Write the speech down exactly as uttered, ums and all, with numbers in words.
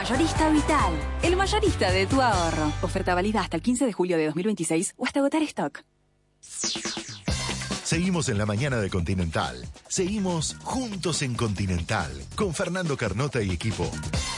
Mayorista Vital, el mayorista de tu ahorro. Oferta válida hasta el quince de julio de dos mil veintiséis o hasta agotar stock. Seguimos en la mañana de Continental. Seguimos juntos en Continental con Fernando Carnota y equipo.